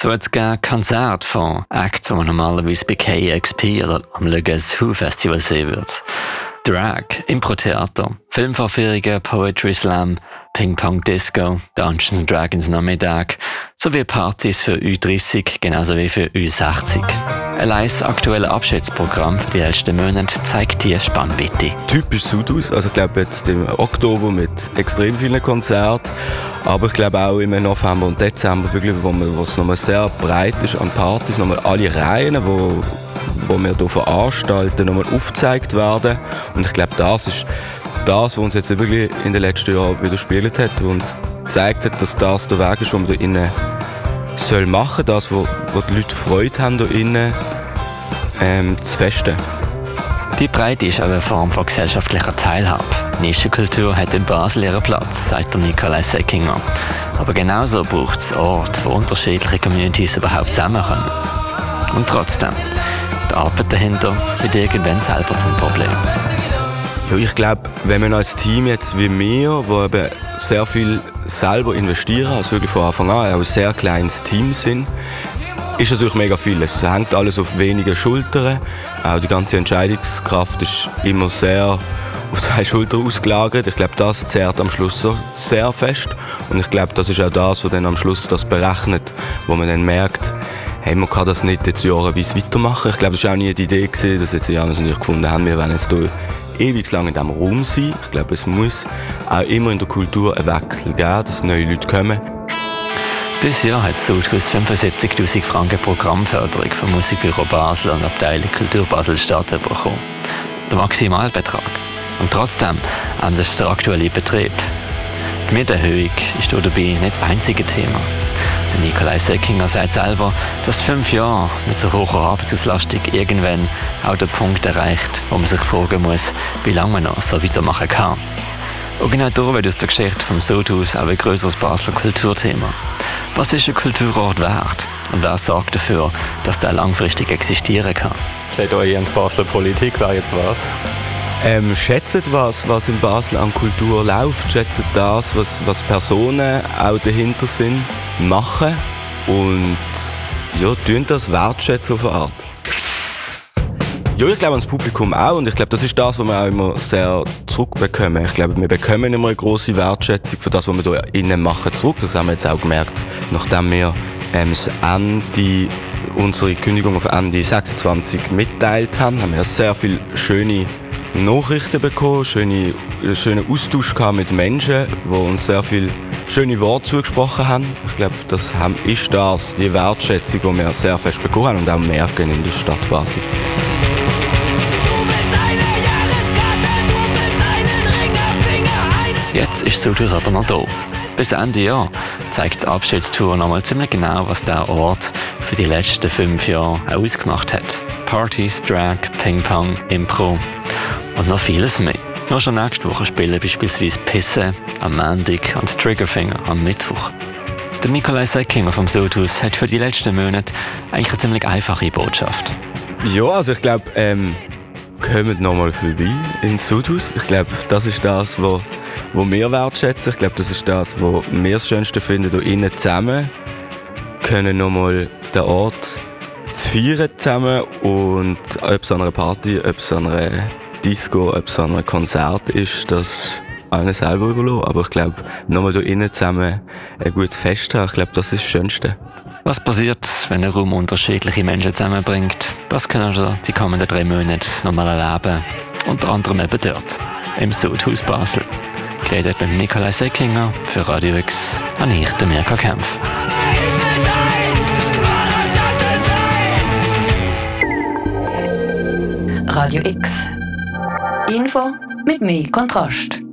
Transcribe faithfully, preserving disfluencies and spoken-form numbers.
So hat es gegeben Konzerte von Acts, die man normalerweise bei K X P oder am Le Guess Who Festival sehen würde. Drag, Impro-Theater, Filmvorführungen, Poetry Slam, Ping-Pong-Disco, Dungeons and Dragons Nachmittag sowie Partys für Ü dreißig genauso wie für Ü sechzig. Ein live aktuelles Abschiedsprogramm für die letzten Monate zeigt die Spannweite. Typisch Sudhaus, also ich glaube jetzt im Oktober mit extrem vielen Konzerten, aber ich glaube auch im November und Dezember, wirklich, wo, man, wo es nochmal sehr breit ist an Partys, nochmal alle Reihen, wo, wo wir hier veranstalten, nochmal aufgezeigt werden. Und ich glaube, das ist das, was uns jetzt wirklich in den letzten Jahren widerspiegelt hat, was uns gezeigt hat, dass das der Weg ist, den man hier innen soll machen, das, wo, wo die Leute Freude haben, hier innen ähm, zu festen. Die Breite ist auch eine Form von gesellschaftlicher Teilhabe. Nischenkultur hat in Basel ihren Platz, sagt der Nikolai Seckinger. Aber genauso braucht es Orte, wo unterschiedliche Communities überhaupt zusammenkommen. Und trotzdem, die Arbeit dahinter wird irgendwann selber zum Problem. Ja, ich glaube, wenn man als Team jetzt wie wir, wo eben sehr viel selber investieren, also wirklich von Anfang an auch ein sehr kleines Team sind, ist natürlich mega viel. Es hängt alles auf wenige Schultern. Auch die ganze Entscheidungskraft ist immer sehr auf zwei Schultern ausgelagert. Ich glaube, das zehrt am Schluss so sehr fest. Und ich glaube, das ist auch das, was dann am Schluss das berechnet, wo man dann merkt, hey, man kann das nicht jetzt jahreweise weitermachen. Ich glaube, das war auch nie die Idee gewesen, dass jetzt Janus und ich gefunden haben, wir werden jetzt hier ewig lang in diesem Raum sein. Ich glaube, es muss auch immer in der Kultur einen Wechsel geben, dass neue Leute kommen. Dieses Jahr hat Sudhaus fünfundsiebzigtausend Franken Programmförderung vom Musikbüro Basel und Abteilung Kultur Basel-Stadt bekommen. Der Maximalbetrag. Und trotzdem endet der aktuelle Betrieb. Die Mieterhöhung ist hier dabei nicht das einzige Thema. Der Nikolai Seckinger sagt selber, dass fünf Jahre mit so hoher Arbeitsauslastung irgendwann auch der Punkt erreicht, wo man sich fragen muss, wie lange man noch so weitermachen kann. Und genau da wird aus der Geschichte vom Sudhaus auch ein grösseres Basler Kulturthema. Was ist ein Kulturort wert? Und wer sorgt dafür, dass der langfristig existieren kann? Steht euch in Basler Politik, wer jetzt was? Ähm, schätzt was, was in Basel an Kultur läuft, schätzt das, was, was Personen auch dahinter sind, machen und ja, tun das wertschätzen auf eine Art. Ja, ich glaube ans Publikum auch und ich glaube, das ist das, was wir auch immer sehr zurückbekommen. Ich glaube, wir bekommen immer eine grosse Wertschätzung für das, was wir hier innen machen, zurück. Das haben wir jetzt auch gemerkt, nachdem wir ähm, das Ende, unsere Kündigung auf Ende sechsundzwanzig mitteilt haben, haben wir sehr viele schöne Nachrichten bekommen, schöne, schönen Austausch mit Menschen, die uns sehr viele schöne Worte zugesprochen haben. Ich glaube, das ist das, die Wertschätzung, die wir sehr fest bekommen haben und auch merken in der Stadt Basel. Jetzt ist Sudhaus aber noch da. Bis Ende Jahr zeigt die Abschiedstour nochmal ziemlich genau, was der Ort für die letzten fünf Jahre ausgemacht hat. Partys, Drag, Ping-Pong, Impro und noch vieles mehr. Nur schon nächste Woche spielen beispielsweise Pisse am Montag und Triggerfinger am Mittwoch. Der Nikolai Seckinger vom Sudhaus hat für die letzten Monate eigentlich eine ziemlich einfache Botschaft. Ja, also ich glaube, ähm, kommt nochmal vorbei ins Sudhaus. Ich glaube, das ist das, was wo wir wertschätzen. Ich glaube, das ist das, was wir das Schönste finden, hier innen zusammen. Können nochmal den Ort zu feiern zusammen und ob es an einer Party, ob es an einer Disco, ob es an einem Konzert ist, das einen selber überlassen. Aber ich glaube, nochmal hier innen zusammen ein gutes Fest haben, ich glaube, das ist das Schönste. Was passiert, wenn ein Raum unterschiedliche Menschen zusammenbringt? Das können wir die kommenden drei Monate nochmal erleben. Unter anderem eben dort, im Sudhaus Basel. Geredet mit Nikolai Seckinger für Radio X und ich, der Mirka Kempf. Radio X. Info mit mehr Kontrast.